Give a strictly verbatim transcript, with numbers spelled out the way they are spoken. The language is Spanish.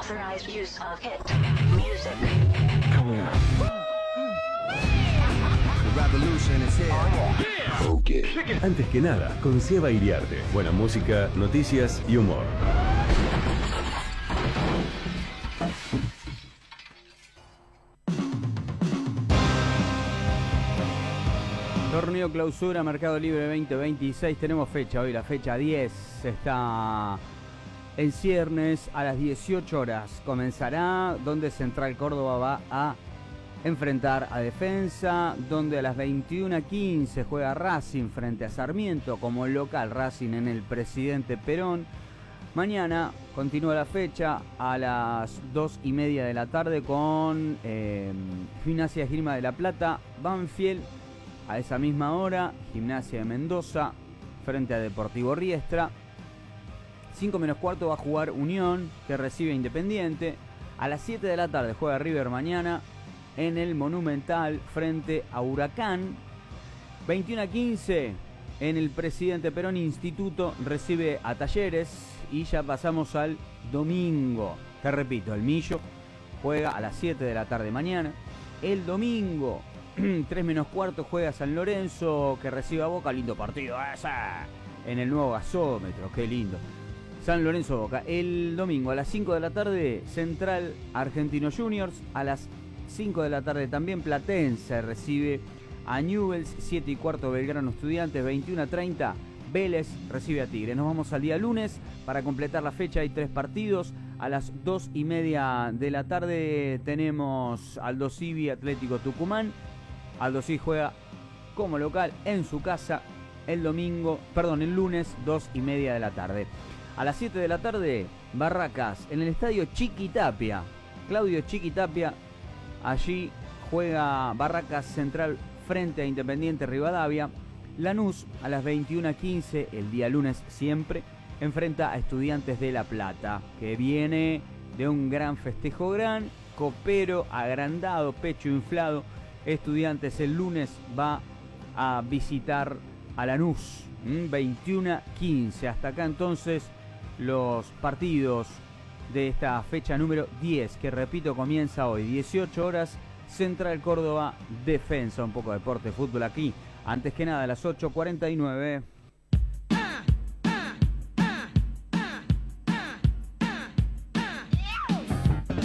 Unauthorized use of hit music. Coming up. The revolution is here. Oh, yeah. Okay. Antes que nada, con Seba Iriarte. Buena música, noticias y humor. Torneo Clausura, Mercado Libre veinte veintiséis. Tenemos fecha hoy, la fecha diez. Está en ciernes a las dieciocho horas. Comenzará donde Central Córdoba va a enfrentar a Defensa, donde a las veintiuna quince juega Racing frente a Sarmiento como local. Racing en el Presidente Perón. Mañana continúa la fecha a las dos y media de la tarde con eh, Gimnasia de Esgrima de La Plata, Banfield. A esa misma hora, Gimnasia de Mendoza frente a Deportivo Riestra. cinco menos cuarto va a jugar Unión, que recibe Independiente. A las siete de la tarde juega River mañana en el Monumental frente a Huracán. veintiuna quince en el Presidente Perón Instituto recibe a Talleres. Y ya pasamos al domingo. Te repito, el Millo juega a las siete de la tarde mañana. El domingo, tres menos cuarto, juega San Lorenzo, que recibe a Boca. Lindo partido ese, en el nuevo gasómetro, qué lindo. San Lorenzo Boca. El domingo a las cinco de la tarde, Central Argentino Juniors. A las cinco de la tarde también Platense recibe a Newell's. siete y cuarto Belgrano Estudiantes. veintiuna treinta Vélez recibe a Tigre. Nos vamos al día lunes para completar la fecha. Hay tres partidos. A las dos y media de la tarde tenemos Aldo Civi Atlético Tucumán. Aldo Civi juega como local en su casa el domingo, perdón, el lunes, dos y media de la tarde. A las siete de la tarde, Barracas en el estadio Chiquitapia. Claudio Chiquitapia, allí juega Barracas Central frente a Independiente Rivadavia. Lanús a las veintiuna quince, el día lunes siempre, enfrenta a Estudiantes de La Plata, que viene de un gran festejo, gran copero, agrandado, pecho inflado. Estudiantes el lunes va a visitar a Lanús, veintiuna quince. Hasta acá entonces los partidos de esta fecha número diez, que repito comienza hoy, dieciocho horas, Central Córdoba, Defensa. Un poco de deporte, fútbol aquí. Antes que nada, a las ocho cuarenta y nueve.